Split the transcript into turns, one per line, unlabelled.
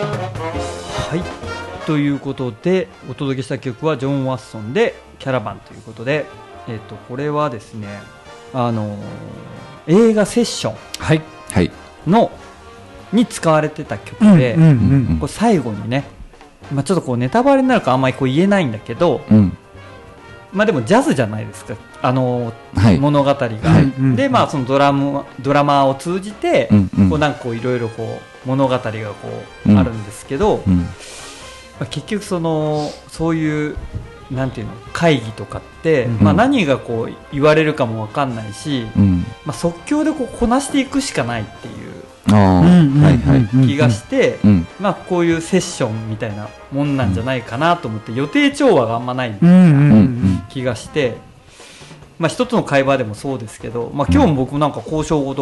はい、ということでお届けした曲はジョン・ワッソンでキャラバンということで、これはですね、映画セッションのに使われてた曲で、これ最後にね、ちょっとこうネタバレになるかあんまりこう言えないんだけど、でもジャズじゃないですか、物語が、でそのドラマーを通じて、こうなんかこういろいろこう物語がこう、あるんですけど、結局そういうなんていうの会議とかって、何がこう言われるかも分かんないし、即興でこうこなしていくしかないっていう気がして、こういうセッションみたいなもんなんじゃないかなと思って、予定調和があんまないみたいな気がして、一つの会話でもそうですけど、今日も僕なんか交渉事